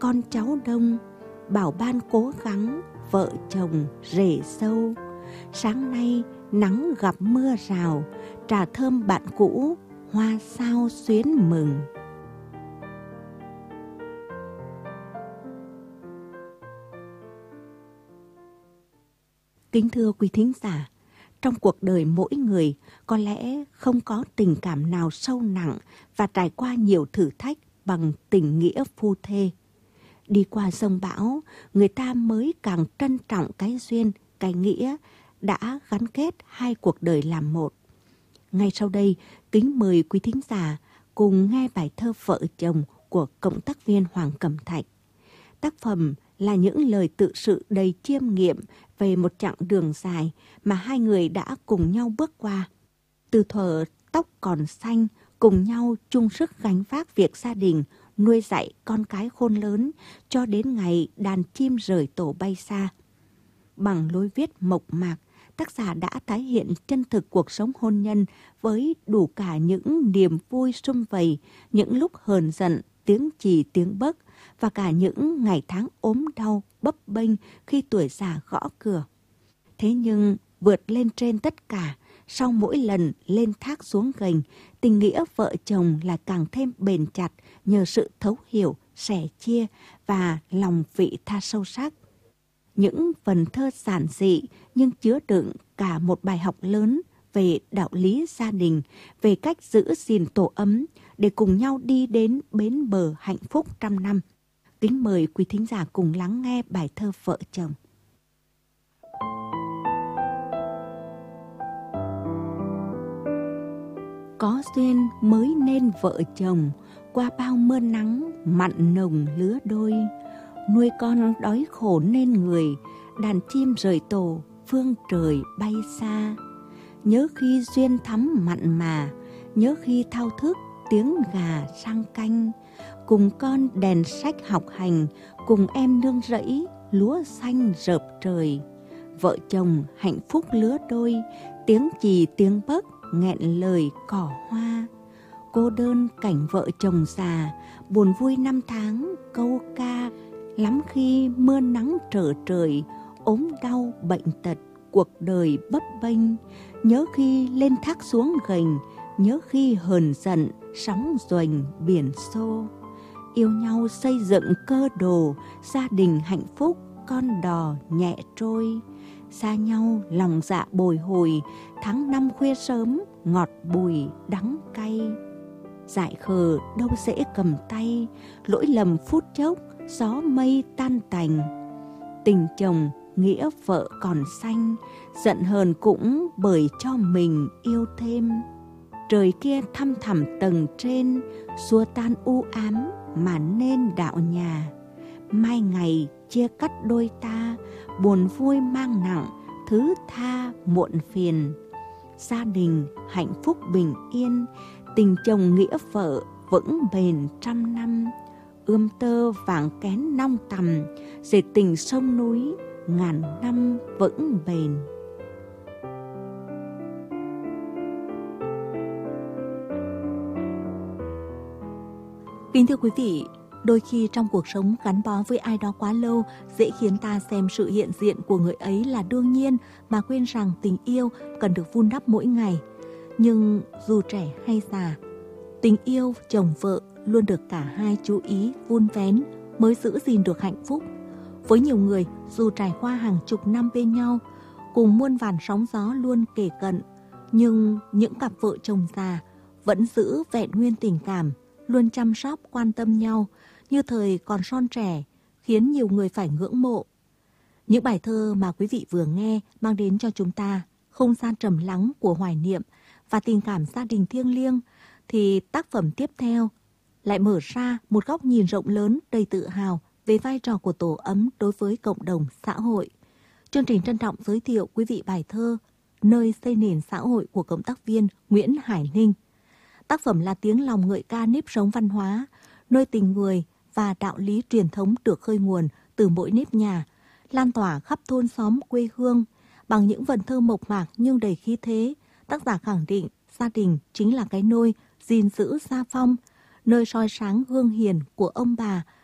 con cháu đông, bảo ban cố gắng, vợ chồng rể sâu. Sáng nay nắng gặp mưa rào, trà thơm bạn cũ, hoa sao xuyến mừng. Kính thưa quý thính giả, trong cuộc đời mỗi người có lẽ không có tình cảm nào sâu nặng và trải qua nhiều thử thách bằng tình nghĩa phu thê. Đi qua sông bão, người ta mới càng trân trọng cái duyên, cái nghĩa đã gắn kết hai cuộc đời làm một. Ngay sau đây, kính mời quý thính giả cùng nghe bài thơ Vợ chồng của cộng tác viên Hoàng Cẩm Thạch. Tác phẩm là những lời tự sự đầy chiêm nghiệm về một chặng đường dài mà hai người đã cùng nhau bước qua. Từ thuở tóc còn xanh, cùng nhau chung sức gánh vác việc gia đình, nuôi dạy con cái khôn lớn, cho đến ngày đàn chim rời tổ bay xa. Bằng lối viết mộc mạc, tác giả đã tái hiện chân thực cuộc sống hôn nhân với đủ cả những niềm vui sum vầy, những lúc hờn giận, tiếng chì tiếng bấc và cả những ngày tháng ốm đau, bấp bênh khi tuổi già gõ cửa. Thế nhưng vượt lên trên tất cả, sau mỗi lần lên thác xuống gành, tình nghĩa vợ chồng là càng thêm bền chặt nhờ sự thấu hiểu, sẻ chia và lòng vị tha sâu sắc. Những phần thơ giản dị nhưng chứa đựng cả một bài học lớn về đạo lý gia đình, về cách giữ gìn tổ ấm để cùng nhau đi đến bến bờ hạnh phúc trăm năm. Kính mời quý thính giả cùng lắng nghe bài thơ Vợ chồng. Có duyên mới nên vợ chồng, qua bao mưa nắng mặn nồng lứa đôi. Nuôi con đói khổ nên người, đàn chim rời tổ phương trời bay xa. Nhớ khi duyên thắm mặn mà, nhớ khi thao thức tiếng gà sang canh. Cùng con đèn sách học hành, cùng em nương rẫy lúa xanh rợp trời. Vợ chồng hạnh phúc lứa đôi, tiếng chì tiếng bấc nghẹn lời cỏ hoa. Cô đơn cảnh vợ chồng già, buồn vui năm tháng câu ca. Lắm khi mưa nắng trở trời, ốm đau bệnh tật cuộc đời bấp bênh. Nhớ khi lên thác xuống gành, nhớ khi hờn giận sóng dòành biển xô. Yêu nhau xây dựng cơ đồ, gia đình hạnh phúc con đò nhẹ trôi. Xa nhau lòng dạ bồi hồi, tháng năm khuya sớm ngọt bùi đắng cay. Dại khờ đâu dễ cầm tay, lỗi lầm phút chốc gió mây tan tành. Tình chồng nghĩa vợ còn xanh, giận hờn cũng bởi cho mình yêu thêm. Trời kia thăm thẳm tầng trên, xua tan u ám mà nên đạo nhà. Mai ngày chia cắt đôi ta, buồn vui mang nặng, thứ tha muộn phiền. Gia đình hạnh phúc bình yên, tình chồng nghĩa vợ vững bền trăm năm. Ươm tơ vàng kén nong tằm, dệt tình sông núi ngàn năm vững bền. Kính thưa quý vị, đôi khi trong cuộc sống gắn bó với ai đó quá lâu dễ khiến ta xem sự hiện diện của người ấy là đương nhiên mà quên rằng tình yêu cần được vun đắp mỗi ngày. Nhưng dù trẻ hay già, tình yêu chồng vợ luôn được cả hai chú ý vun vén mới giữ gìn được hạnh phúc. Với nhiều người, dù trải qua hàng chục năm bên nhau, cùng muôn vàn sóng gió luôn kề cận, nhưng những cặp vợ chồng già vẫn giữ vẹn nguyên tình cảm, luôn chăm sóc quan tâm nhau như thời còn son trẻ, khiến nhiều người phải ngưỡng mộ. Những bài thơ mà quý vị vừa nghe mang đến cho chúng ta không gian trầm lắng của hoài niệm và tình cảm gia đình thiêng liêng, thì tác phẩm tiếp theo lại mở ra một góc nhìn rộng lớn đầy tự hào về vai trò của tổ ấm đối với cộng đồng xã hội. Chương trình trân trọng giới thiệu quý vị bài thơ Nơi xây nền xã hội của cộng tác viên Nguyễn Hải Ninh. Tác phẩm là tiếng lòng ngợi ca nếp sống văn hóa, nơi tình người và đạo lý truyền thống được khơi nguồn từ mỗi nếp nhà, lan tỏa khắp thôn xóm quê hương. Bằng những vần thơ mộc mạc nhưng đầy khí thế, tác giả khẳng định gia đình chính là cái nôi gìn giữ gia phong, nơi soi sáng gương hiền của ông bà